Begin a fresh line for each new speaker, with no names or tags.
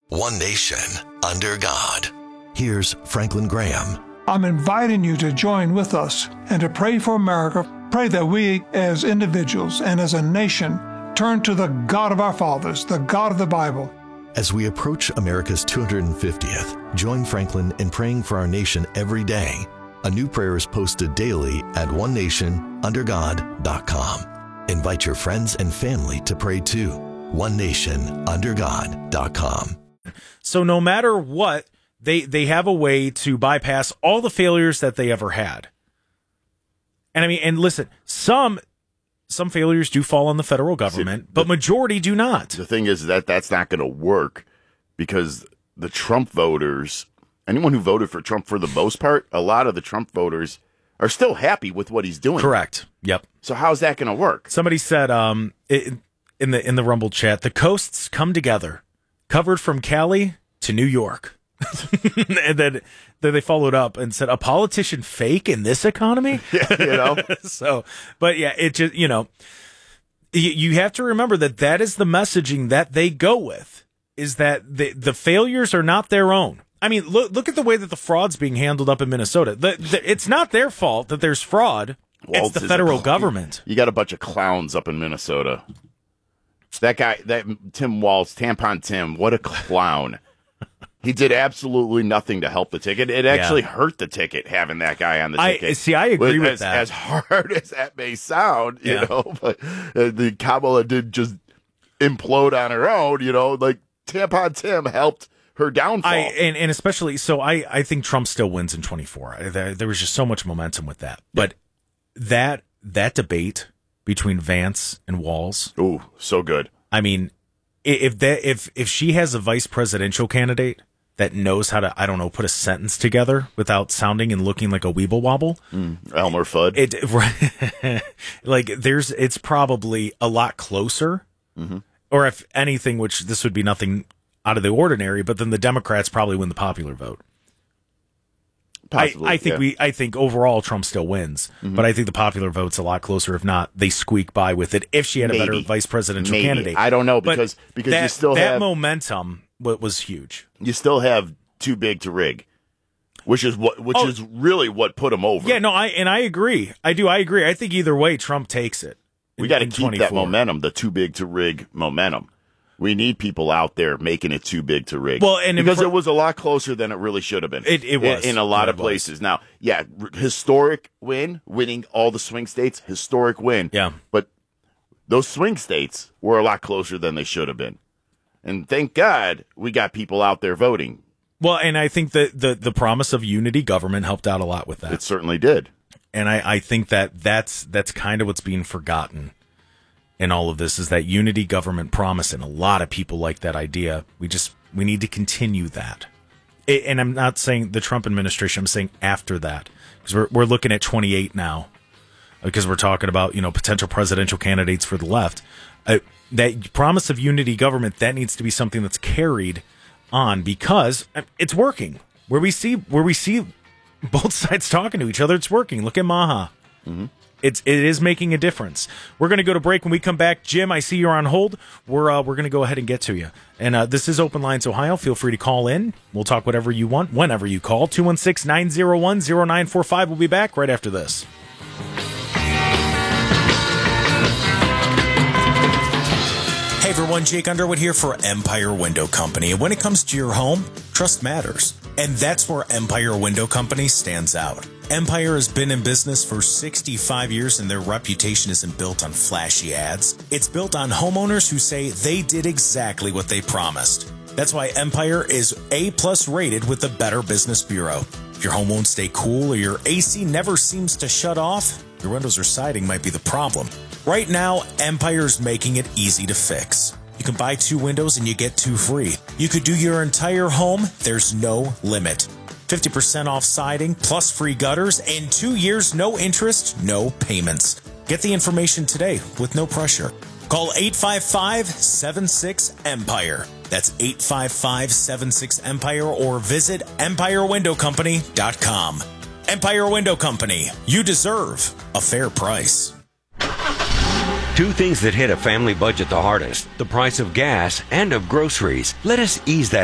One nation, under God. Here's Franklin Graham.
I'm inviting you to join with us and to pray for America. Pray that we as individuals and as a nation turn to the God of our fathers, the God of the Bible.
As we approach America's 250th, join Franklin in praying for our nation every day. A new prayer is posted daily at onenationundergod.com. Invite your friends and family to pray too. onenationundergod.com.
So no matter what, they have a way to bypass all the failures that they ever had. And I mean, and listen, some failures do fall on the federal government, but majority do not.
The thing is that's not going to work because the Trump voters, anyone who voted for Trump for the most part, a lot of the Trump voters are still happy with what he's doing.
Correct. Yep.
So how's that going to work?
Somebody said in the Rumble chat, the coasts come together, covered from Cali to New York. And then they followed up and said, a politician fake in this economy?
Yeah,
So, but yeah, it just, you have to remember that is the messaging that they go with, is that the failures are not their own. I mean, look at the way that the fraud's being handled up in Minnesota. It's not their fault that there's fraud. It's the federal government.
You got a bunch of clowns up in Minnesota. That guy, that Tim Walz, Tampon Tim, what a clown. He did absolutely nothing to help the ticket. It actually hurt the ticket having that guy on the ticket.
I agree with that.
As hard as that may sound, you know, but the Kamala did just implode on her own, like Tampon Tim helped her downfall.
And especially, so I think Trump still wins in 24. There was just so much momentum with that. But that debate between Vance and Walz.
Ooh, so good.
I mean, if she has a vice presidential candidate that knows how to, I don't know, put a sentence together without sounding and looking like a weeble wobble.
Elmer Fudd.
It's probably a lot closer. Mm-hmm. Or if anything, which this would be nothing out of the ordinary, but then the Democrats probably win the popular vote.
Possibly,
I think overall Trump still wins, but I think the popular vote's a lot closer. If not, they squeak by with it. If she had a better vice presidential candidate,
I don't know because you still have
that momentum. What was huge?
You still have too big to rig, which is really what put him over.
Yeah, no, I agree. I agree. I think either way, Trump takes it.
We got to keep that momentum, the too big to rig momentum. We need people out there making it too big to rig.
Well, and
because it was a lot closer than it really should have been.
It was
in a lot of places. Now, historic win, winning all the swing states, historic win.
Yeah,
but those swing states were a lot closer than they should have been. And thank God we got people out there voting.
Well, and I think that the promise of unity government helped out a lot with that.
It certainly did.
And I think that's kind of what's being forgotten in all of this, is that unity government promise, and a lot of people like that idea. We need to continue that. And I'm not saying the Trump administration, I'm saying after that, because we're looking at 28 now, because we're talking about, potential presidential candidates for the left. That promise of unity government, that needs to be something that's carried on, because it's working. Where we see both sides talking to each other, it's working. Look at Maha. Mm-hmm. It is making a difference. We're going to go to break. When we come back, Jim, I see you're on hold. We're going to go ahead and get to you. And this is Open Lines Ohio. Feel free to call in. We'll talk whatever you want, whenever you call. 216-901-0945. We'll be back right after this. Hey everyone, Jake Underwood here for Empire Window Company. And when it comes to your home, trust matters. And that's where Empire Window Company stands out. Empire has been in business for 65 years, and their reputation isn't built on flashy ads. It's built on homeowners who say they did exactly what they promised. That's why Empire is A+ rated with the Better Business Bureau. If your home won't stay cool or your AC never seems to shut off, your windows or siding might be the problem. Right now, Empire's making it easy to fix. You can buy 2 windows and you get 2 free. You could do your entire home, there's no limit. 50% off siding, plus free gutters, and 2 years, no interest, no payments. Get the information today with no pressure. Call 855-76-EMPIRE. That's 855-76-EMPIRE, or visit EmpireWindowCompany.com. Empire Window Company. You deserve a fair price.
2 things that hit a family budget the hardest: the price of gas and of groceries. Let us ease that